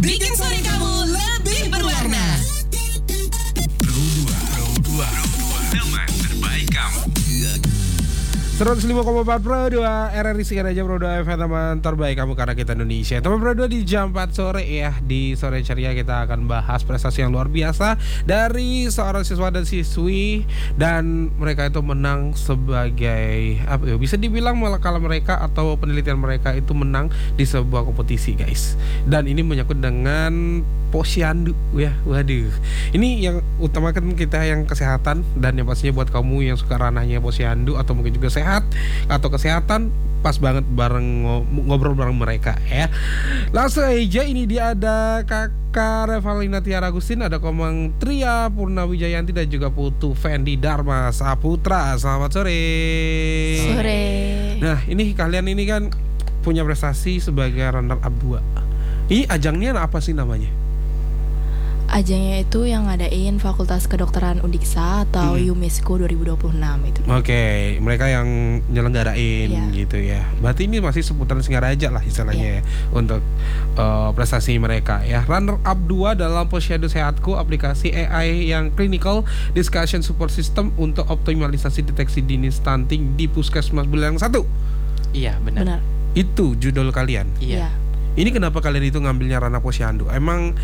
bikin sore kamu lebih berwarna. Pro 2, teman terbaik kamu. 105,4 Pro 2 RRI sekian aja Pro 2 FM teman terbaik kamu karena kita Indonesia. Teman Pro 2 di jam 4 sore ya. Di sore ceria kita akan bahas prestasi yang luar biasa dari seorang siswa dan siswi. Dan mereka itu menang sebagai apa ya, bisa dibilang malah kalau mereka atau penelitian mereka itu menang di sebuah kompetisi guys. Dan ini menyangkut dengan posyandu ya. Waduh. Ini yang utamakan kita yang kesehatan. Dan yang pastinya buat kamu yang suka ranahnya posyandu atau mungkin juga sehat atau kesehatan, pas banget bareng ngobrol bareng mereka ya. Langsung aja, ini dia ada Kakak Revalina Tiara Agustin, ada Komang Tria Purnawijayanti dan juga Putu Fendi Dharma Saputra. Selamat sore. Sore. Nah, ini kalian ini kan punya prestasi sebagai runner up 2. Ini ajangnya apa sih namanya? Ajangnya itu yang ngadain Fakultas Kedokteran Undiksa atau UMISKU 2026 itu. Oke, mereka yang nyelenggarain gitu ya. Berarti ini masih seputaran Singaraja lah istilahnya ya, untuk prestasi mereka ya. Runner up 2 dalam Posyandu Sehatku, aplikasi AI yang clinical discussion support system untuk optimalisasi deteksi dini stunting di Puskesmas Buleleng 1. Iya, benar. Itu judul kalian. Iya. Ini kenapa kalian itu ngambilnya ranah posyandu? Emang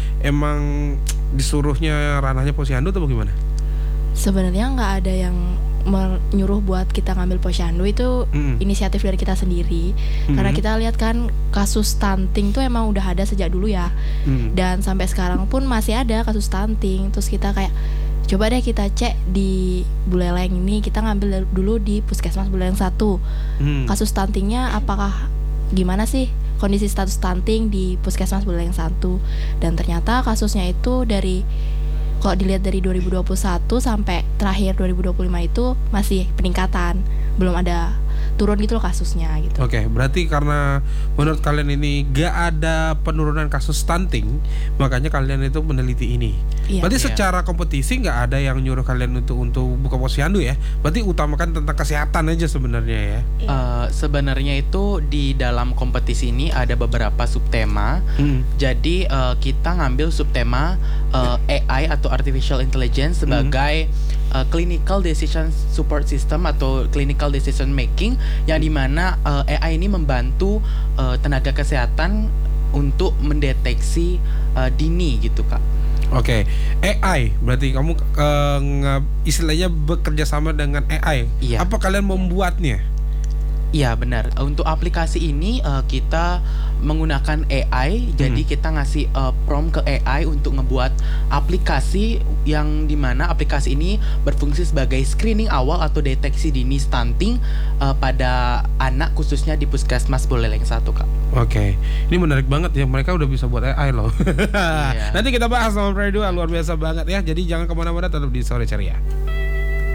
disuruhnya ranahnya posyandu atau bagaimana? Sebenarnya nggak ada yang menyuruh buat kita ngambil posyandu, itu inisiatif dari kita sendiri. Karena kita lihat kan kasus stunting tuh emang udah ada sejak dulu ya. Dan sampai sekarang pun masih ada kasus stunting. Terus kita kayak coba deh kita cek di Buleleng ini, kita ngambil dulu di Puskesmas Buleleng 1. Kasus stuntingnya apakah gimana sih kondisi status stunting di Puskesmas Buleleng 1. Dan ternyata kasusnya itu kalau dilihat dari 2021 sampai terakhir 2025 itu masih peningkatan, belum ada turun gitu loh kasusnya gitu. Oke, berarti karena menurut kalian ini gak ada penurunan kasus stunting, makanya kalian itu meneliti ini. Berarti secara kompetisi gak ada yang nyuruh kalian untuk buka posyandu ya. Berarti utamakan tentang kesehatan aja sebenarnya ya. Sebenarnya itu di dalam kompetisi ini ada beberapa subtema. Jadi kita ngambil subtema AI atau Artificial Intelligence sebagai clinical decision support system atau clinical decision making, yang dimana AI ini membantu tenaga kesehatan untuk mendeteksi dini gitu Kak. Oke, AI berarti kamu istilahnya bekerja sama dengan AI. Iya. Apa kalian membuatnya? Iya benar. Untuk aplikasi ini kita menggunakan AI. Jadi kita ngasih prompt ke AI untuk ngebuat aplikasi yang dimana aplikasi ini berfungsi sebagai screening awal atau deteksi dini stunting pada anak khususnya di Puskesmas Buleleng 1 Kak. Oke, ini menarik banget ya, mereka udah bisa buat AI loh. Iya. Nanti kita bahas sama Pro 2, luar biasa banget ya. Jadi jangan kemana-mana, tetap di Sore Ceria.